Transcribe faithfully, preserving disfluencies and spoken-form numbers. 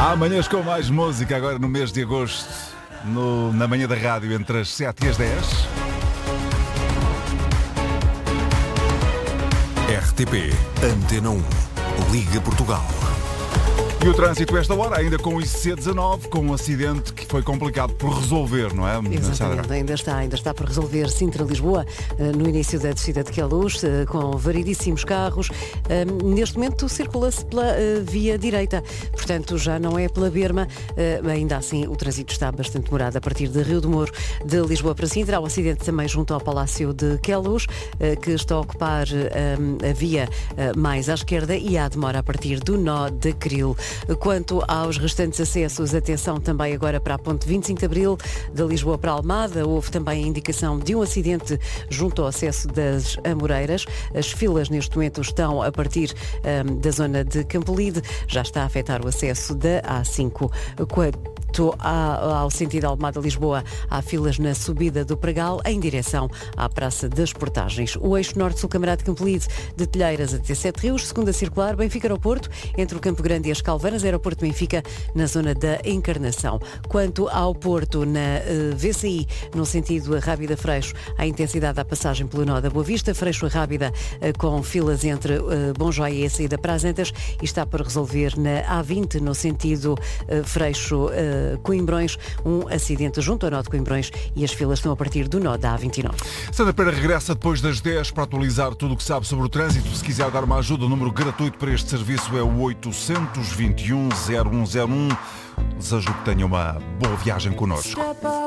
Amanhãs com mais música, agora no mês de agosto, no, na manhã da rádio, entre as sete e as dez. R T P Antena um, Liga Portugal. E o trânsito esta hora, ainda com o I C dezanove, com um acidente que foi complicado por resolver, não é? Exatamente, ainda está, ainda está por resolver Sintra-Lisboa, no início da descida de Queluz, com variedíssimos carros. Neste momento circula-se pela via direita, portanto já não é pela Berma. Ainda assim o trânsito está bastante demorado a partir de Rio do Moro, de Lisboa para Sintra. Há um acidente também junto ao Palácio de Queluz, que está a ocupar a via mais à esquerda, e há demora a partir do nó de Cril. Quanto aos restantes acessos, atenção também agora para a ponte vinte e cinco de Abril, de Lisboa para Almada. Houve também a indicação de um acidente junto ao acesso das Amoreiras. As filas neste momento estão a partir um, da zona de Campolide. Já está a afetar o acesso da A cinco. Quanto ao sentido Almada-Lisboa, há filas na subida do Pregal em direção à Praça das Portagens. O eixo norte-sul Camarada de Campolide, de Telheiras até Sete Rios, segunda circular, Benfica-Aeroporto, entre o Campo Grande e as Calvanas, Aeroporto Benfica, na zona da Encarnação. Quanto ao Porto, na uh, V C I, no sentido a Rábida-Freixo, há intensidade da passagem pelo nó da Boa Vista, Freixo a Rábida, uh, com filas entre uh, Bom Joia e a saída para as Antas, e está para resolver na A vinte, no sentido uh, Freixo uh, Coimbrões, um acidente junto ao nó de Coimbrões, e as filas estão a partir do nó da A vinte e nove. Sandra Pera regressa depois das dez para atualizar tudo o que sabe sobre o trânsito. Se quiser dar uma ajuda, o número gratuito para este serviço é o oitocentos, vinte e um, zero um zero um. Desejo que tenha uma boa viagem connosco.